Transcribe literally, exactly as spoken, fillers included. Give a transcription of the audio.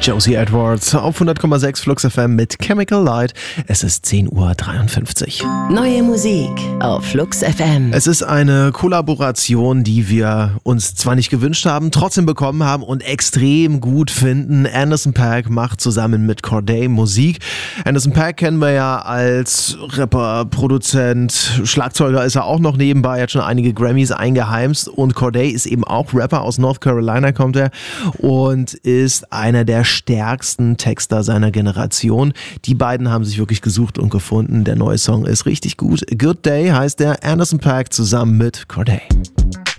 Josie Edwards auf hundert Komma sechs Flux F M mit Chemical Light. Es ist zehn Uhr dreiundfünfzig. Neue Musik auf Flux F M. Es ist eine Kollaboration, die wir uns zwar nicht gewünscht haben, trotzdem bekommen haben und extrem gut finden. Anderson .Paak macht zusammen mit Cordae Musik. Anderson .Paak kennen wir ja als Rapper, Produzent, Schlagzeuger ist er auch noch nebenbei, hat schon einige Grammys eingeheimst, und Cordae ist eben auch Rapper, aus North Carolina kommt er und ist einer der stärksten Texter seiner Generation. Die beiden haben sich wirklich gesucht und gefunden. Der neue Song ist richtig gut. Good Day heißt der, Anderson .Paak zusammen mit Cordae.